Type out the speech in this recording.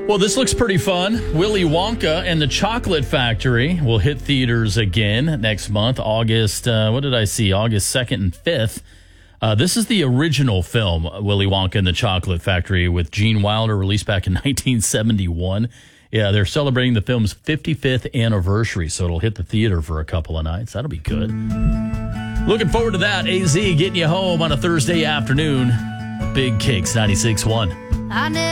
Well, this looks pretty fun. Willy Wonka and the Chocolate Factory will hit theaters again next month, August, August 2nd and 5th. This is the original film, Willy Wonka and the Chocolate Factory, with Gene Wilder, released back in 1971. Yeah, they're celebrating the film's 55th anniversary, so it'll hit the theater for a couple of nights. That'll be good. Looking forward to that. AZ getting you home on a Thursday afternoon. Big Kicks 96.1.